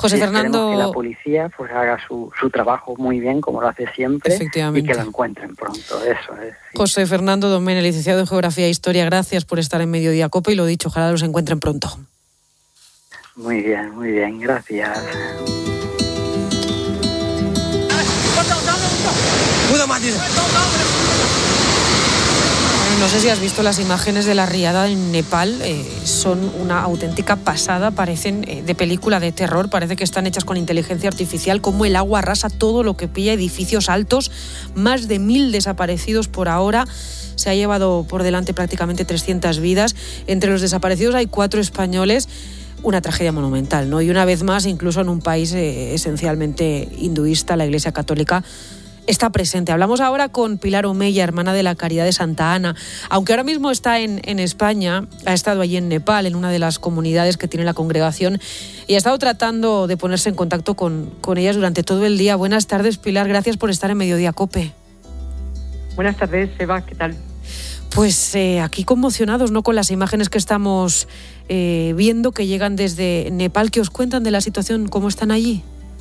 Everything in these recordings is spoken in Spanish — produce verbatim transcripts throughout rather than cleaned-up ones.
José y Fernando, que la policía pues haga su, su trabajo muy bien, como lo hace siempre, y que lo encuentren pronto. Eso es. Sí. José Fernando Domene, licenciado en Geografía e Historia, gracias por estar en Mediodía Cope y lo dicho, ojalá los encuentren pronto. Muy bien, muy bien, gracias. No sé si has visto las imágenes de la riada en Nepal, eh, son una auténtica pasada, parecen eh, de película de terror, parece que están hechas con inteligencia artificial, como el agua arrasa todo lo que pilla, edificios altos, más de mil desaparecidos por ahora, se ha llevado por delante prácticamente trescientas vidas, entre los desaparecidos hay cuatro españoles, una tragedia monumental, ¿no? Y una vez más, incluso en un país eh, esencialmente hinduista, la Iglesia Católica está presente. Hablamos ahora con Pilar Omeya, hermana de la Caridad de Santa Ana. Aunque ahora mismo está en, en España, ha estado allí en Nepal, en una de las comunidades que tiene la congregación, y ha estado tratando de ponerse en contacto con, con ellas durante todo el día. Buenas tardes, Pilar, gracias por estar en Mediodía Cope. Buenas tardes, Eva, ¿qué tal? Pues eh, aquí conmocionados, ¿no?, con las imágenes que estamos eh, viendo que llegan desde Nepal. ¿Qué os cuentan de la situación? ¿Cómo están allí?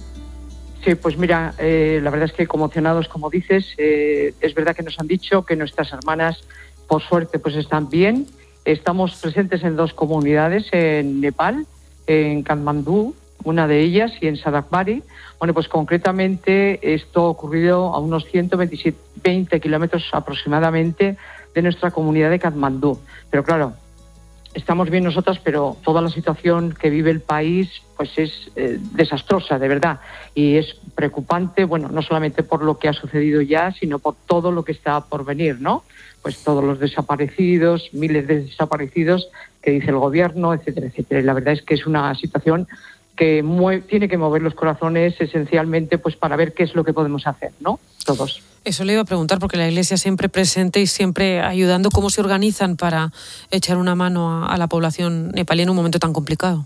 Sí, pues mira, eh, la verdad es que conmocionados, como dices, eh, es verdad que nos han dicho que nuestras hermanas, por suerte, pues están bien. Estamos presentes en dos comunidades en Nepal, en Katmandú, una de ellas, y en Sadakbari. Bueno, pues concretamente esto ha ocurrido a unos ciento veinte kilómetros aproximadamente de nuestra comunidad de Katmandú. Pero claro, estamos bien nosotras, pero toda la situación que vive el país pues es eh, desastrosa, de verdad, y es preocupante, bueno, no solamente por lo que ha sucedido ya, sino por todo lo que está por venir, ¿no? Pues todos los desaparecidos, miles de desaparecidos que dice el gobierno, etcétera, etcétera. Y la verdad es que es una situación que mueve, tiene que mover los corazones esencialmente pues para ver qué es lo que podemos hacer, ¿no? Todos. Eso le iba a preguntar, porque la Iglesia siempre presente y siempre ayudando. ¿Cómo se organizan para echar una mano a, a la población nepalí en un momento tan complicado?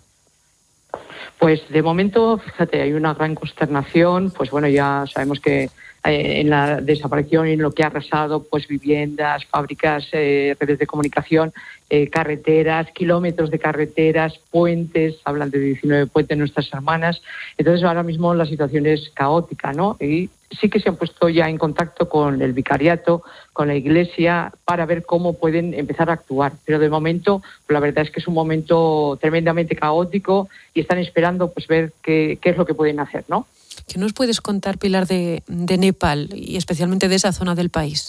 Pues de momento, fíjate, hay una gran consternación. Pues bueno, ya sabemos que eh, en la desaparición y en lo que ha arrasado, pues viviendas, fábricas, eh, redes de comunicación, eh, carreteras, kilómetros de carreteras, puentes, hablan de diecinueve puentes nuestras hermanas. Entonces ahora mismo la situación es caótica, ¿no? Y sí que se han puesto ya en contacto con el vicariato, con la Iglesia, para ver cómo pueden empezar a actuar. Pero de momento, pues la verdad es que es un momento tremendamente caótico y están esperando pues ver qué, qué es lo que pueden hacer, ¿no? ¿Qué nos puedes contar, Pilar, de, de Nepal y especialmente de esa zona del país?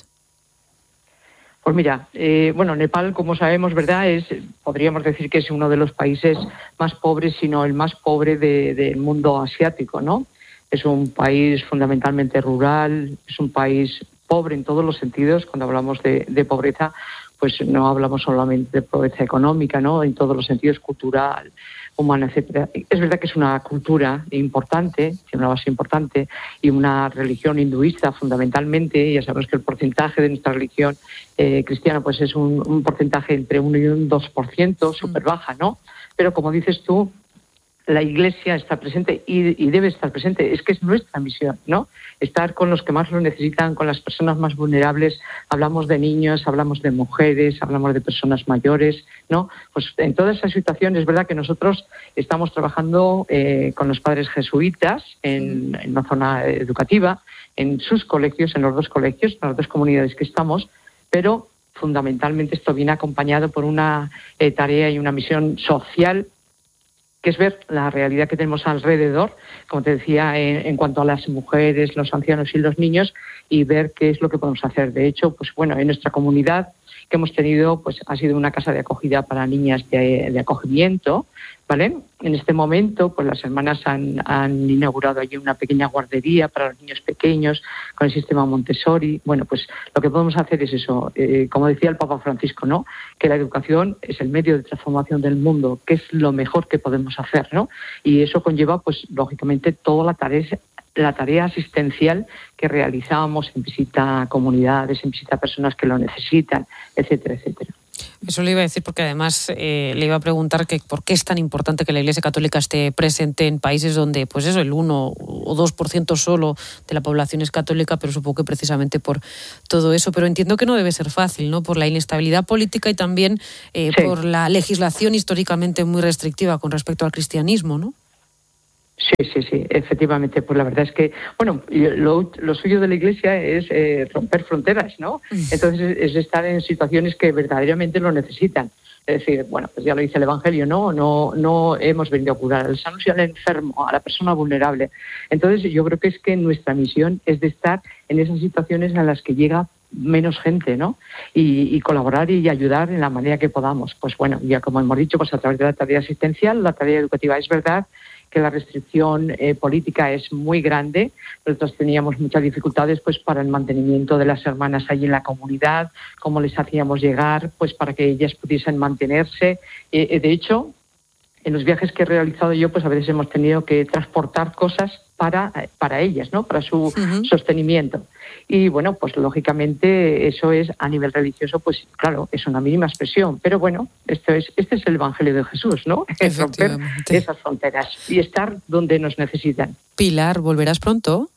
Pues mira, eh, bueno, Nepal, como sabemos, ¿verdad?, es, podríamos decir que es uno de los países más pobres, sino el más pobre de, del mundo asiático, ¿no? Es un país fundamentalmente rural, es un país pobre en todos los sentidos. Cuando hablamos de, de pobreza, pues no hablamos solamente de pobreza económica, ¿no? En todos los sentidos, cultural, humana, etcétera. Es verdad que es una cultura importante, tiene una base importante, y una religión hinduista fundamentalmente. Ya sabemos que el porcentaje de nuestra religión eh, cristiana pues es un, un porcentaje entre uno y un dos por ciento, súper baja, ¿no? Pero como dices tú, la Iglesia está presente y, y debe estar presente. Es que es nuestra misión, ¿no? Estar con los que más lo necesitan, con las personas más vulnerables. Hablamos de niños, hablamos de mujeres, hablamos de personas mayores, ¿no? Pues en toda esa situación es verdad que nosotros estamos trabajando eh, con los padres jesuitas en, en una zona educativa, en sus colegios, en los dos colegios, en las dos comunidades que estamos, pero fundamentalmente esto viene acompañado por una eh, tarea y una misión social, que es ver la realidad que tenemos alrededor, como te decía, en, en cuanto a las mujeres, los ancianos y los niños, y ver qué es lo que podemos hacer. De hecho, pues bueno, en nuestra comunidad que hemos tenido, pues ha sido una casa de acogida para niñas de, de acogimiento, ¿vale? En este momento, pues las hermanas han, han inaugurado allí una pequeña guardería para los niños pequeños con el sistema Montessori. Bueno, pues lo que podemos hacer es eso, eh, como decía el Papa Francisco, ¿no? Que la educación es el medio de transformación del mundo, que es lo mejor que podemos hacer, ¿no? Y eso conlleva, pues lógicamente, toda la tarea la tarea asistencial que realizábamos en visita a comunidades, en visita a personas que lo necesitan, etcétera, etcétera. Eso le iba a decir porque además eh, le iba a preguntar que por qué es tan importante que la Iglesia Católica esté presente en países donde, pues eso, el uno o dos por ciento solo de la población es católica, pero supongo que precisamente por todo eso. Pero entiendo que no debe ser fácil, ¿no? Por la inestabilidad política y también eh, sí. por la legislación históricamente muy restrictiva con respecto al cristianismo, ¿no? Sí, sí, sí, efectivamente. Pues la verdad es que, bueno, lo, lo suyo de la Iglesia es eh, romper fronteras, ¿no? Entonces es estar en situaciones que verdaderamente lo necesitan. Es decir, bueno, pues ya lo dice el Evangelio, ¿no? No, no hemos venido a curar al sano, sino al enfermo, a la persona vulnerable. Entonces yo creo que es que nuestra misión es de estar en esas situaciones en las que llega menos gente, ¿no? Y, y colaborar y ayudar en la manera que podamos. Pues bueno, ya como hemos dicho, pues a través de la tarea asistencial, la tarea educativa. Es verdad que la restricción eh, política es muy grande. Nosotros teníamos muchas dificultades pues para el mantenimiento de las hermanas allí en la comunidad, cómo les hacíamos llegar pues para que ellas pudiesen mantenerse. Eh, de hecho, en los viajes que he realizado yo, pues a veces hemos tenido que transportar cosas para, para ellas, ¿no? Para su uh-huh. sostenimiento. Y bueno, pues lógicamente eso es a nivel religioso, pues claro, es una mínima expresión. Pero bueno, esto es, este es el Evangelio de Jesús, ¿no? Es romper esas fronteras y estar donde nos necesitan. Pilar, ¿volverás pronto?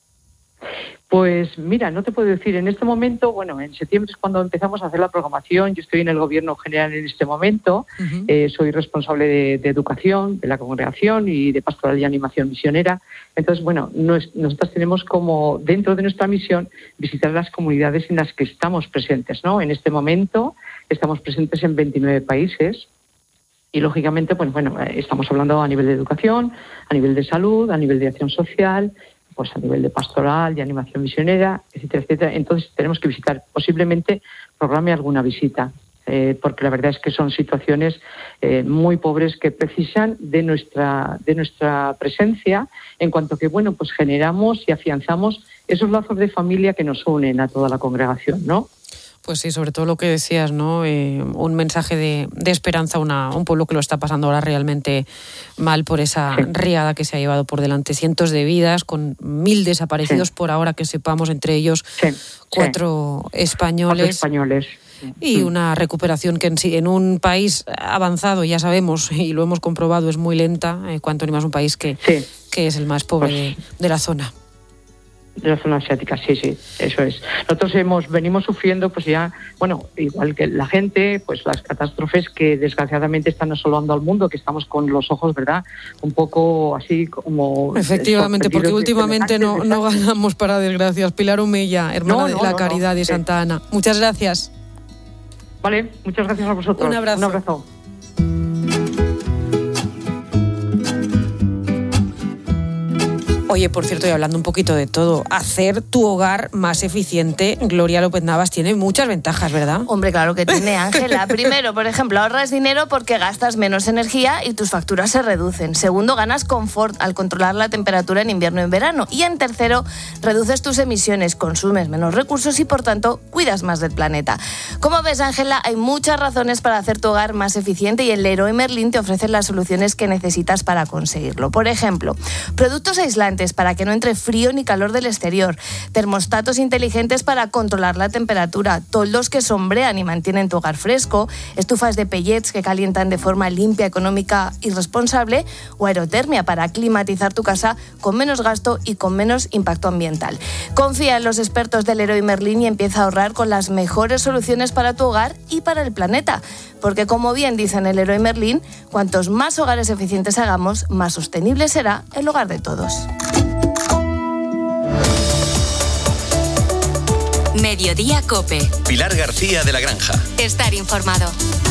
Pues mira, no te puedo decir, en este momento, bueno, en septiembre es cuando empezamos a hacer la programación. Yo estoy en el Gobierno General en este momento, uh-huh. eh, soy responsable de, de educación, de la congregación y de pastoral y animación misionera. Entonces, bueno, nos, nosotros tenemos como dentro de nuestra misión visitar las comunidades en las que estamos presentes, ¿no? En este momento estamos presentes en veintinueve países. Y lógicamente, pues bueno, estamos hablando a nivel de educación, a nivel de salud, a nivel de acción social, pues a nivel de pastoral, de animación misionera, etcétera, etcétera. Entonces tenemos que visitar, posiblemente programe alguna visita, eh, porque la verdad es que son situaciones eh, muy pobres que precisan de nuestra, de nuestra presencia, en cuanto que, bueno, pues generamos y afianzamos esos lazos de familia que nos unen a toda la congregación, ¿no? Pues sí, sobre todo lo que decías, ¿no? Eh, un mensaje de, de esperanza a una, un pueblo que lo está pasando ahora realmente mal por esa sí. riada que se ha llevado por delante. Cientos de vidas, con mil desaparecidos sí. por ahora que sepamos, entre ellos sí. cuatro sí. españoles. Cuatro españoles. Y sí. una recuperación que en, en un país avanzado, ya sabemos, y lo hemos comprobado, es muy lenta, eh, cuanto ni más un país que, sí. que es el más pobre pues, de, de la zona. De la zona asiática, sí, sí, eso es. Nosotros hemos venimos sufriendo, pues ya, bueno, igual que la gente, pues las catástrofes que desgraciadamente están asolando al mundo, que estamos con los ojos, ¿verdad?, un poco así como... Efectivamente, porque últimamente no, no ganamos para desgracias. Pilar Umella, hermana no, no, de la no, Caridad no, de Santa sí. Ana. Muchas gracias. Vale, muchas gracias a vosotros. Un abrazo. Un abrazo. Oye, por cierto, y hablando un poquito de todo, hacer tu hogar más eficiente, Gloria López Navas, tiene muchas ventajas, ¿verdad? Hombre, claro que tiene, Ángela. Primero, por ejemplo, ahorras dinero porque gastas menos energía y tus facturas se reducen. Segundo, ganas confort al controlar la temperatura en invierno y en verano. Y en tercero, reduces tus emisiones, consumes menos recursos y, por tanto, cuidas más del planeta. Como ves, Ángela, hay muchas razones para hacer tu hogar más eficiente y el Leroy Merlin te ofrece las soluciones que necesitas para conseguirlo. Por ejemplo, productos aislantes para que no entre frío ni calor del exterior, termostatos inteligentes para controlar la temperatura, toldos que sombrean y mantienen tu hogar fresco, estufas de pellets que calientan de forma limpia, económica y responsable, o aerotermia para climatizar tu casa con menos gasto y con menos impacto ambiental. Confía en los expertos del Leroy Merlin y empieza a ahorrar con las mejores soluciones para tu hogar y para el planeta, porque como bien dicen el Leroy Merlin, cuantos más hogares eficientes hagamos, más sostenible será el hogar de todos. Mediodía COPE. Pilar García de la Granja. Estar informado.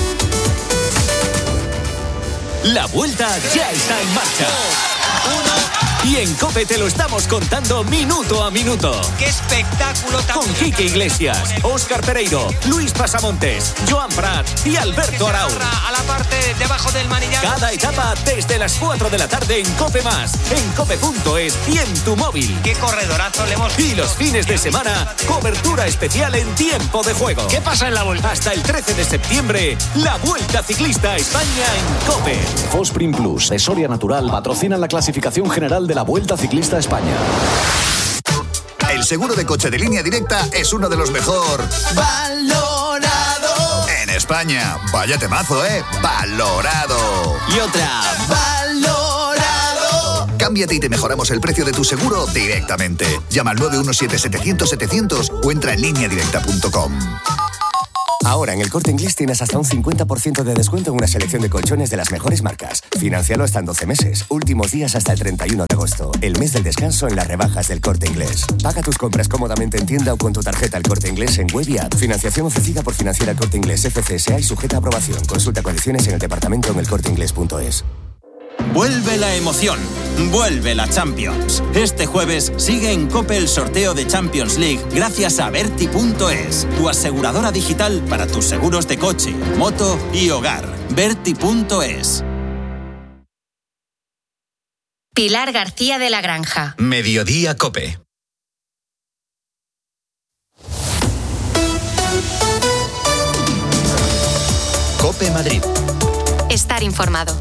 La vuelta ya está en marcha. Y en COPE te lo estamos contando minuto a minuto. ¡Qué espectáculo tan Con Quique Iglesias, Óscar Pereiro, Luis Pasamontes, Joan Prat y Alberto Arau. A la parte de abajo del manillar. Cada etapa desde las cuatro de la tarde en COPE Más, en cope punto es y en tu móvil. ¡Qué corredorazo le hemos visto! Y los fines de semana, cobertura especial en tiempo de juego. ¿Qué pasa en la vuelta? Hasta el trece de septiembre, la Vuelta Ciclista a España en COPE. Fosprin Plus de Soria Natural patrocina la clasificación general de la Vuelta Ciclista a España. El seguro de coche de Línea Directa es uno de los mejor valorado en España. Vaya temazo, ¿eh? Valorado. Y otra, valorado. Cámbiate y te mejoramos el precio de tu seguro directamente. Llama al nueve uno siete, setecientos, setecientos o entra en línea directa punto com. Ahora en el Corte Inglés tienes hasta un cincuenta por ciento de descuento en una selección de colchones de las mejores marcas. Financialo hasta en doce meses. Últimos días hasta el treinta y uno de agosto. El mes del descanso en las rebajas del Corte Inglés. Paga tus compras cómodamente en tienda o con tu tarjeta El Corte Inglés en web y app. Financiación ofrecida por Financiera Corte Inglés F C S A y sujeta a aprobación. Consulta condiciones en el departamento en el corte inglés punto es. Vuelve la emoción, vuelve la Champions. Este jueves sigue en COPE el sorteo de Champions League gracias a Berti punto es, tu aseguradora digital para tus seguros de coche, moto y hogar. Berti punto es. Pilar García de la Granja. Mediodía COPE. COPE Madrid. Estar informado.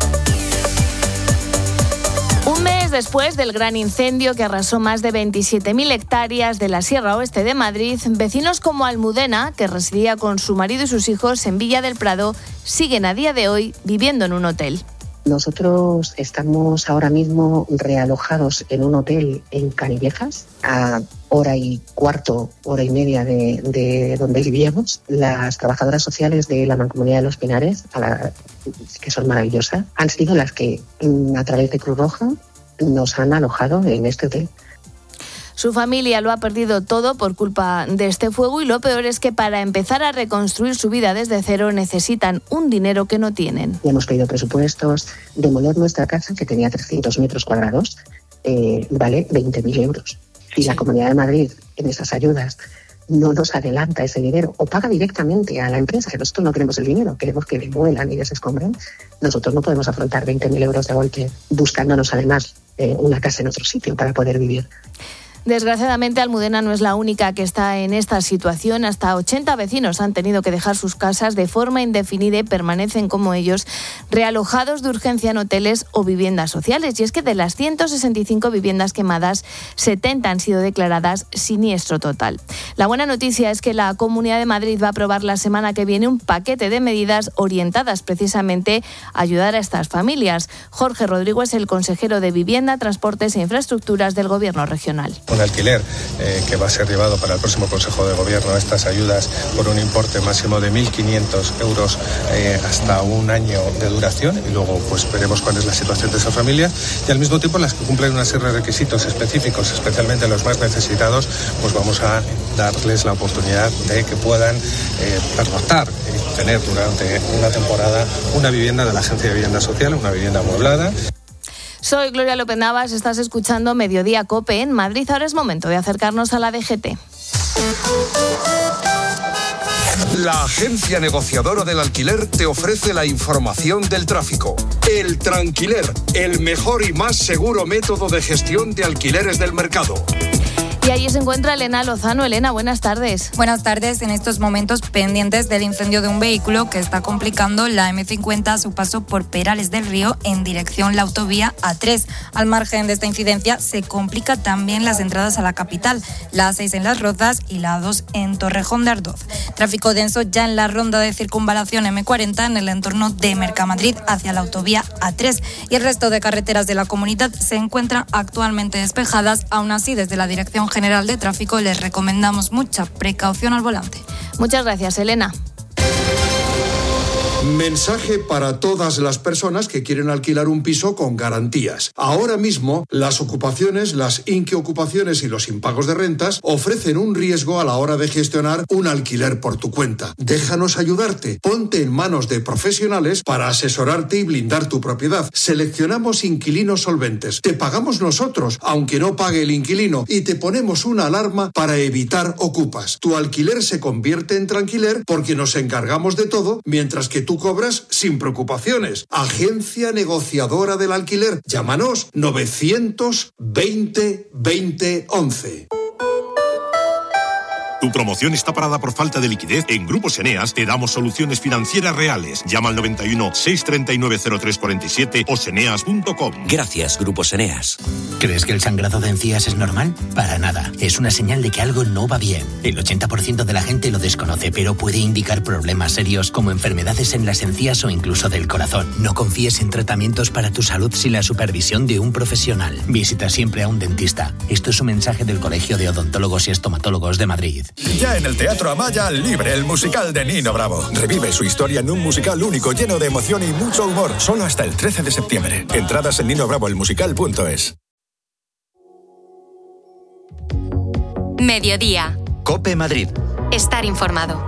Un mes después del gran incendio que arrasó más de veintisiete mil hectáreas de la Sierra Oeste de Madrid, vecinos como Almudena, que residía con su marido y sus hijos en Villa del Prado, siguen a día de hoy viviendo en un hotel. Nosotros estamos ahora mismo realojados en un hotel en Canillejas, a hora y cuarto, hora y media de, de donde vivíamos. Las trabajadoras sociales de la Mancomunidad de los Pinares, a la, que son maravillosas, han sido las que a través de Cruz Roja nos han alojado en este hotel. Su familia lo ha perdido todo por culpa de este fuego y lo peor es que para empezar a reconstruir su vida desde cero necesitan un dinero que no tienen. Hemos pedido presupuestos, demoler nuestra casa que tenía trescientos metros cuadrados, eh, vale veinte mil euros. Si la Comunidad de Madrid en esas ayudas no nos adelanta ese dinero o paga directamente a la empresa, que nosotros no queremos el dinero, queremos que demuelan y desescombren, nosotros no podemos afrontar veinte mil euros de golpe buscándonos además eh, una casa en otro sitio para poder vivir. Desgraciadamente, Almudena no es la única que está en esta situación. Hasta ochenta vecinos han tenido que dejar sus casas de forma indefinida y permanecen como ellos realojados de urgencia en hoteles o viviendas sociales. Y es que de las ciento sesenta y cinco viviendas quemadas, setenta han sido declaradas siniestro total. La buena noticia es que la Comunidad de Madrid va a aprobar la semana que viene un paquete de medidas orientadas precisamente a ayudar a estas familias. Jorge Rodrigo es el consejero de Vivienda, Transportes e Infraestructuras del Gobierno regional. Un alquiler eh, que va a ser llevado para el próximo Consejo de Gobierno, estas ayudas por un importe máximo de mil quinientos euros eh, hasta un año de duración, y luego pues veremos cuál es la situación de esa familia, y al mismo tiempo las que cumplen una serie de requisitos específicos, especialmente los más necesitados, pues vamos a darles la oportunidad de que puedan eh, pernoctar y tener durante una temporada una vivienda de la Agencia de Vivienda Social, una vivienda amueblada. Soy Gloria López Navas, estás escuchando Mediodía COPE en Madrid. Ahora es momento de acercarnos a la D G T. La agencia negociadora del alquiler te ofrece la información del tráfico. El Tranquiler, el mejor y más seguro método de gestión de alquileres del mercado. Y allí se encuentra Elena Lozano. Elena, buenas tardes. Buenas tardes. En estos momentos pendientes del incendio de un vehículo que está complicando la eme cincuenta a su paso por Perales del Río en dirección la autovía A tres. Al margen de esta incidencia se complica también las entradas a la capital, la A seis en Las Rozas y la A dos en Torrejón de Ardoz. Tráfico denso ya en la ronda de circunvalación eme cuarenta en el entorno de Mercamadrid hacia la autovía A tres, y el resto de carreteras de la comunidad se encuentran actualmente despejadas. Aún así, desde la Dirección General de Tráfico les recomendamos mucha precaución al volante. Muchas gracias, Elena. Mensaje para todas las personas que quieren alquilar un piso con garantías. Ahora mismo, las ocupaciones, las inqueocupaciones y los impagos de rentas ofrecen un riesgo a la hora de gestionar un alquiler por tu cuenta. Déjanos ayudarte. Ponte en manos de profesionales para asesorarte y blindar tu propiedad. Seleccionamos inquilinos solventes. Te pagamos nosotros, aunque no pague el inquilino, y te ponemos una alarma para evitar ocupas. Tu alquiler se convierte en tranquiler porque nos encargamos de todo, mientras que tú Tú cobras sin preocupaciones. Agencia negociadora del alquiler. Llámanos novecientos veinte veinte once. Tu promoción está parada por falta de liquidez. En Grupos Eneas te damos soluciones financieras reales. Llama al noventa y uno, seiscientos treinta y nueve, cero tres cuarenta y siete o seneas punto com. Gracias, Grupos Eneas. ¿Crees que el sangrado de encías es normal? Para nada. Es una señal de que algo no va bien. El ochenta por ciento de la gente lo desconoce, pero puede indicar problemas serios como enfermedades en las encías o incluso del corazón. No confíes en tratamientos para tu salud sin la supervisión de un profesional. Visita siempre a un dentista. Esto es un mensaje del Colegio de Odontólogos y Estomatólogos de Madrid. Ya en el Teatro Amaya, Libre, el musical de Nino Bravo. Revive su historia en un musical único, lleno de emoción y mucho humor. Solo hasta el trece de septiembre. Entradas en nino bravo el musical punto es. Mediodía. COPE Madrid. Estar informado.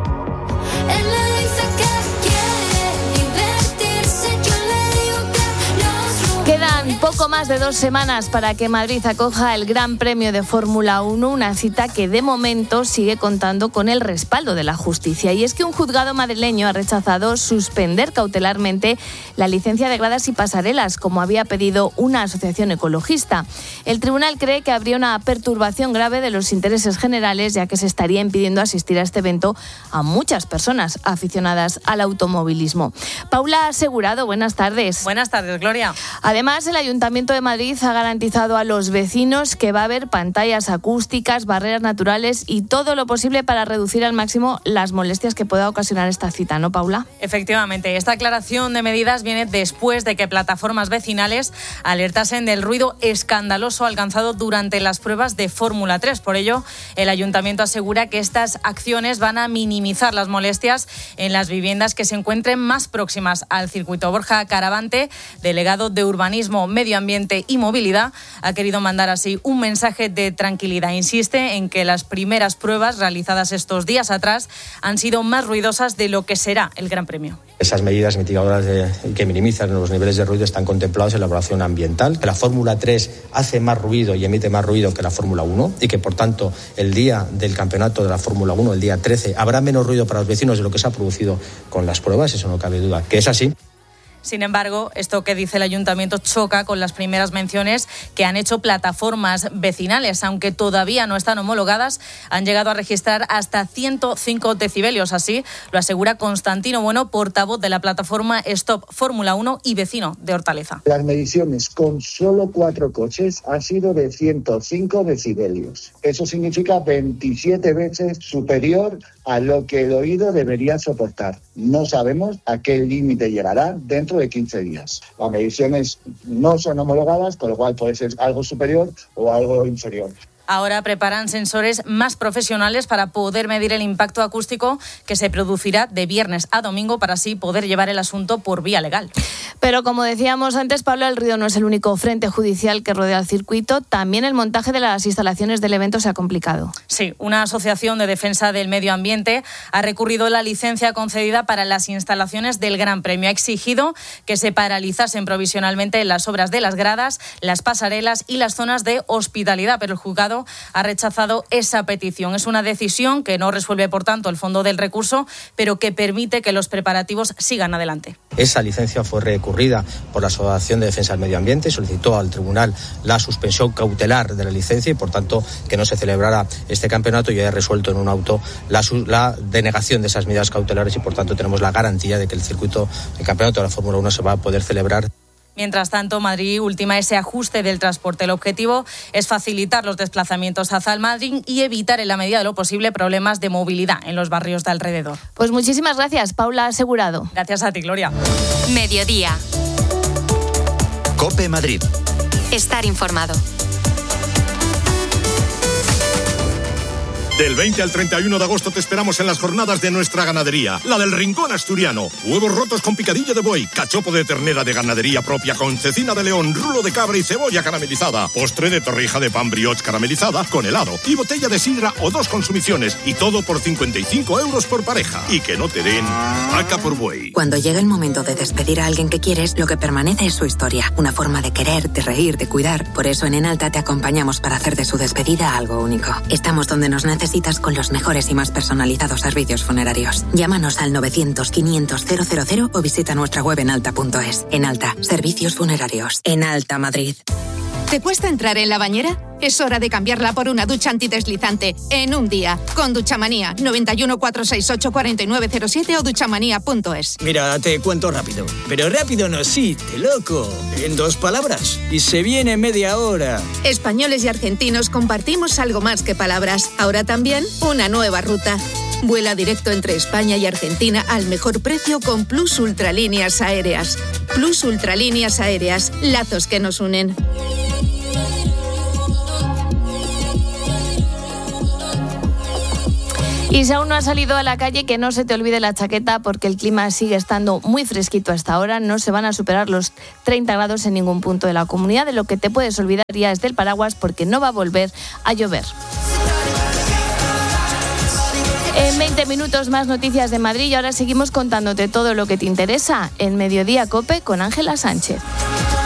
Quedan poco más de dos semanas para que Madrid acoja el Gran Premio de Fórmula uno, una cita que de momento sigue contando con el respaldo de la justicia. Y es que un juzgado madrileño ha rechazado suspender cautelarmente la licencia de gradas y pasarelas, como había pedido una asociación ecologista. El tribunal cree que habría una perturbación grave de los intereses generales, ya que se estaría impidiendo asistir a este evento a muchas personas aficionadas al automovilismo. Paula Asegurado, buenas tardes. Buenas tardes, Gloria. Además, el Ayuntamiento de Madrid ha garantizado a los vecinos que va a haber pantallas acústicas, barreras naturales y todo lo posible para reducir al máximo las molestias que pueda ocasionar esta cita, ¿no, Paula? Efectivamente, esta aclaración de medidas viene después de que plataformas vecinales alertasen del ruido escandaloso alcanzado durante las pruebas de Fórmula tres. Por ello, el Ayuntamiento asegura que estas acciones van a minimizar las molestias en las viviendas que se encuentren más próximas al circuito. Borja Caravante, delegado de Urbanismo, Medio Ambiente y Movilidad, ha querido mandar así un mensaje de tranquilidad. Insiste en que las primeras pruebas realizadas estos días atrás han sido más ruidosas de lo que será el Gran Premio. Esas medidas mitigadoras de, que minimizan los niveles de ruido están contemplados en la evaluación ambiental, que la Fórmula tres hace más ruido y emite más ruido que la Fórmula uno y que, por tanto, el día del campeonato de la Fórmula uno, el día trece, habrá menos ruido para los vecinos de lo que se ha producido con las pruebas. Eso no cabe duda que es así. Sin embargo, esto que dice el Ayuntamiento choca con las primeras menciones que han hecho plataformas vecinales. Aunque todavía no están homologadas, han llegado a registrar hasta ciento cinco decibelios. Así lo asegura Constantino Bueno, portavoz de la plataforma Stop Fórmula uno y vecino de Hortaleza. Las mediciones con solo cuatro coches han sido de ciento cinco decibelios. Eso significa veintisiete veces superior a lo que el oído debería soportar. No sabemos a qué límite llegará dentro de quince días. Las mediciones no son homologadas, con lo cual puede ser algo superior o algo inferior. Ahora preparan sensores más profesionales para poder medir el impacto acústico que se producirá de viernes a domingo, para así poder llevar el asunto por vía legal. Pero como decíamos antes, Pablo, el ruido no es el único frente judicial que rodea el circuito. También el montaje de las instalaciones del evento se ha complicado. Sí, una asociación de defensa del medio ambiente ha recurrido la licencia concedida para las instalaciones del Gran Premio. Ha exigido que se paralizasen provisionalmente las obras de las gradas, las pasarelas y las zonas de hospitalidad, pero el juzgado ha rechazado esa petición. Es una decisión que no resuelve, por tanto, el fondo del recurso, pero que permite que los preparativos sigan adelante. Esa licencia fue recurrida por la Asociación de Defensa del Medio Ambiente, solicitó al tribunal la suspensión cautelar de la licencia y, por tanto, que no se celebrara este campeonato. Y ha resuelto en un auto la, la denegación de esas medidas cautelares y, por tanto, tenemos la garantía de que el circuito, el campeonato de la Fórmula uno se va a poder celebrar. Mientras tanto, Madrid ultima ese ajuste del transporte. El objetivo es facilitar los desplazamientos hacia el Madrid y evitar, en la medida de lo posible, problemas de movilidad en los barrios de alrededor. Pues muchísimas gracias, Paula Asegurado. Gracias a ti, Gloria. Mediodía. COPE Madrid. Estar informado. Del veinte al treinta y uno de agosto te esperamos en las jornadas de nuestra ganadería, la del Rincón Asturiano. Huevos rotos con picadillo de buey, cachopo de ternera de ganadería propia con cecina de león, rulo de cabra y cebolla caramelizada, postre de torrija de pan brioche caramelizada con helado y botella de sidra o dos consumiciones, y todo por cincuenta y cinco euros por pareja. Y que no te den vaca por buey. Cuando llega el momento de despedir a alguien que quieres, lo que permanece es su historia, una forma de querer, de reír, de cuidar. Por eso en Enalta te acompañamos para hacer de su despedida algo único. Estamos donde nos necesitas con los mejores y más personalizados servicios funerarios. Llámanos al novecientos, quinientos, cero cero cero o visita nuestra web enalta punto es. Enalta, servicios funerarios. Enalta Madrid. ¿Te cuesta entrar en la bañera? Es hora de cambiarla por una ducha antideslizante en un día. Con Duchamanía, noventa y uno, cuatrocientos sesenta y ocho, cuarenta y nueve cero siete o duchamanía punto es. Mira, te cuento rápido. Pero rápido no, sí, te loco. En dos palabras. Y se viene media hora. Españoles y argentinos compartimos algo más que palabras. Ahora también una nueva ruta. Vuela directo entre España y Argentina al mejor precio con Plus Ultralíneas Aéreas. Plus Ultralíneas Aéreas, lazos que nos unen. Y si aún no has salido a la calle, que no se te olvide la chaqueta, porque el clima sigue estando muy fresquito hasta ahora. No se van a superar los treinta grados en ningún punto de la comunidad. De lo que te puedes olvidar ya es del paraguas, porque no va a volver a llover. En veinte minutos más noticias de Madrid, y ahora seguimos contándote todo lo que te interesa en Mediodía Cope con Ángela Sánchez.